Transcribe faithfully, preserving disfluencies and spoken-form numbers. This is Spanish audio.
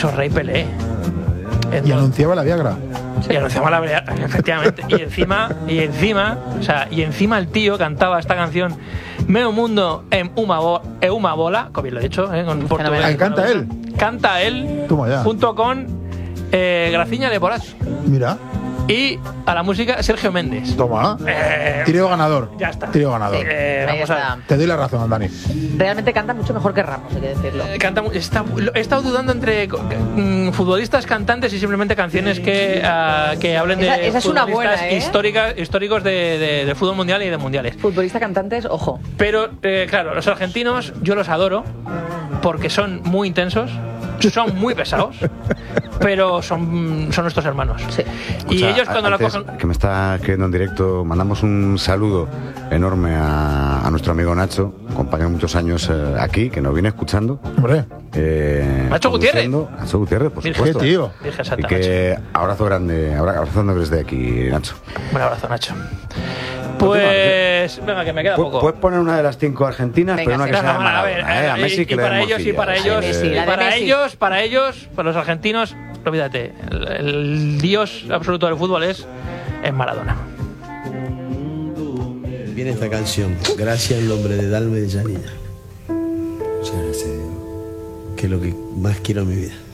Eso, Rey Pelé. Y anunciaba la Viagra. Y anunciaba la Viagra, efectivamente. Y encima, y encima, o sea, y encima el tío cantaba esta canción Meu mundo en una, bo en una bola, como bien lo he dicho, ¿eh? Con portugués. Ah, ¿canta él? Canta él, Toma junto con eh, Graciña de Borás. Mira. Y a la música Sergio Méndez. Toma. Eh, Trío ganador. Ya está. Trío ganador. Eh, Ahí vamos a está. ver. Te doy la razón, Dani. Realmente canta mucho mejor que Ramos, hay que decirlo. Eh, Canta, está, he estado dudando entre mm, futbolistas cantantes y simplemente canciones que, uh, que hablen de Esa- esa es una futbolistas buena, ¿eh? históricas, históricos de, de, de fútbol mundial y de mundiales. Futbolista cantantes, ojo. Pero, eh, claro, los argentinos yo los adoro porque son muy intensos, son muy pesados, pero son, son nuestros hermanos. Sí. Y Escucha, ellos cuando la antes, cogen... que me está escribiendo en directo, mandamos un saludo enorme a, a nuestro amigo Nacho, compañero de muchos años eh, aquí, que nos viene escuchando. Hombre. Eh, Nacho Gutiérrez. conduciendo- Nacho Gutiérrez, por Virgen, supuesto. Qué tío. Virgen Y Santa, que abrazo grande, abra- abrazo desde aquí, Nacho. Nacho. Un abrazo, Nacho. Pues... Venga, que me queda Pu- poco. Puedes poner una de las cinco argentinas, Venga, pero una sí. que sea Venga, de vale, a ver, Maradona, ¿eh? A y- Messi y que le para den ellos y morcilla. para ellos Sí, Messi, y la de para Messi. ellos para ellos para los argentinos olvídate el, el dios absoluto del fútbol es es Maradona. Viene esta canción, gracias en nombre de Dalma y de Janina. Muchas gracias. Que es lo que más quiero en mi vida.